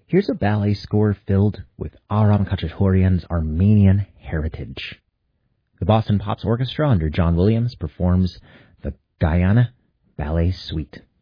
Here's a ballet score filled with Aram Khachaturian's Armenian heritage. The Boston Pops Orchestra under John Williams performs the Guyana Ballet Suite.